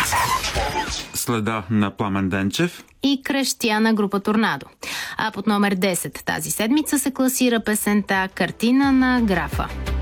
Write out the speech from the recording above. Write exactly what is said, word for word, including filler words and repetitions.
Следа на Пламен Денчев и Крещя на група Торнадо. А под номер десет тази седмица се класира песента Картина на графа.